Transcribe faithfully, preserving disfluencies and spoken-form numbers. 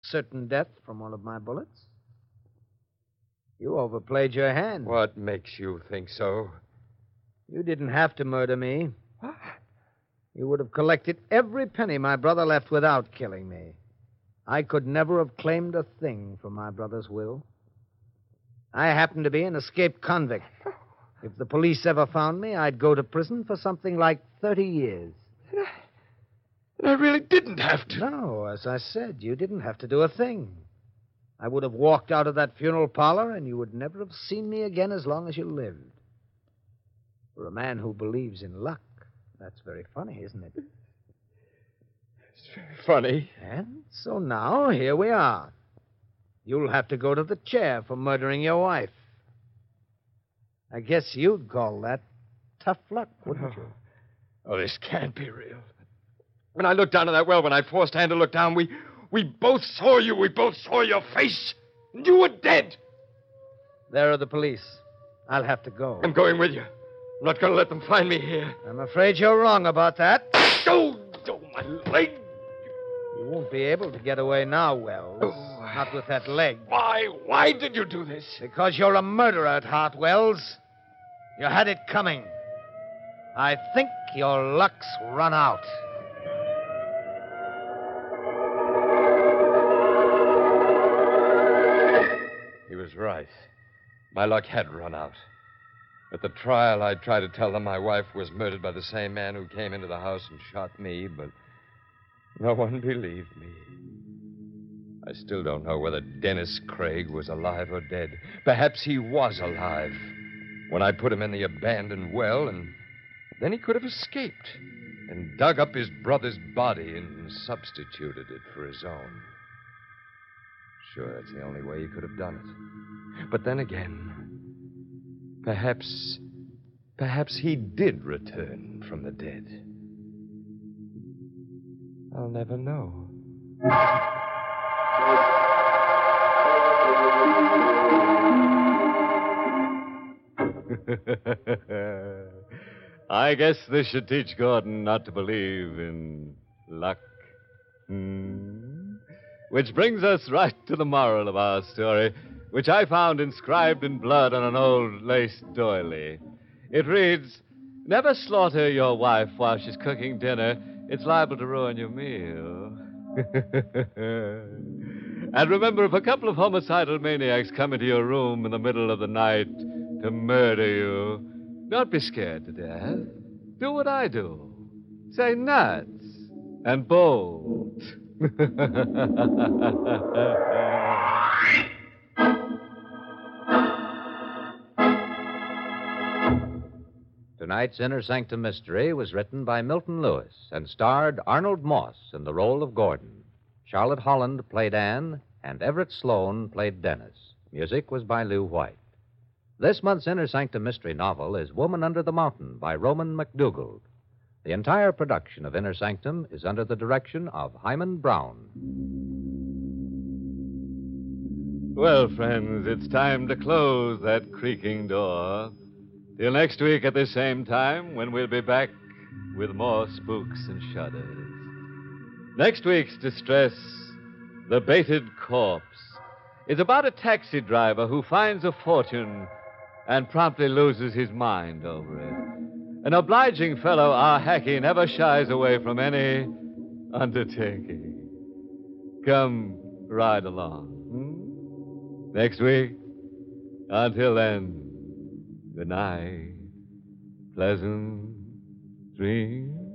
certain death from one of my bullets. You overplayed your hand. What makes you think so? You didn't have to murder me. What? You would have collected every penny my brother left without killing me. I could never have claimed a thing from my brother's will. I happen to be an escaped convict. If the police ever found me, I'd go to prison for something like thirty years. And I, and I really didn't have to. No, as I said, you didn't have to do a thing. I would have walked out of that funeral parlor, and you would never have seen me again as long as you lived. For a man who believes in luck, that's very funny, isn't it? It's very funny. And so now, here we are. You'll have to go to the chair for murdering your wife. I guess you'd call that tough luck, wouldn't you? Oh, this can't be real. When I looked down in that well, when I forced Anne to look down, we, we both saw you. We both saw your face. And you were dead. There are the police. I'll have to go. I'm going with you. I'm not going to let them find me here. I'm afraid you're wrong about that. Oh, oh, my leg. You won't be able to get away now, Wells. Oh. Not with that leg. Why? Why did you do this? Because you're a murderer at heart, Wells. You had it coming. I think your luck's run out. He was right. My luck had run out. At the trial, I tried to tell them my wife was murdered by the same man who came into the house and shot me, but no one believed me. I still don't know whether Dennis Craig was alive or dead. Perhaps he was alive when I put him in the abandoned well, and then he could have escaped and dug up his brother's body and substituted it for his own. Sure, that's the only way he could have done it. But then again, perhaps, perhaps he did return from the dead. I'll never know. I guess this should teach Gordon not to believe in luck. Hmm? Which brings us right to the moral of our story, which I found inscribed in blood on an old lace doily. It reads, "Never slaughter your wife while she's cooking dinner. It's liable to ruin your meal." And remember, if a couple of homicidal maniacs come into your room in the middle of the night to murder you, don't be scared to death. Do what I do. Say nuts and bolt. Tonight's Inner Sanctum Mystery was written by Milton Lewis and starred Arnold Moss in the role of Gordon. Charlotte Holland played Anne, and Everett Sloane played Dennis. Music was by Lew White. This month's Inner Sanctum Mystery novel is Woman Under the Mountain by Roman McDougald. The entire production of Inner Sanctum is under the direction of Hyman Brown. Well, friends, it's time to close that creaking door. Till next week at the same time, when we'll be back with more spooks and shudders. Next week's Distress, The Baited Corpse, is about a taxi driver who finds a fortune and promptly loses his mind over it. An obliging fellow, our Hackey never shies away from any undertaking. Come, ride along. Hmm? Next week. Until then, good night. Pleasant dreams.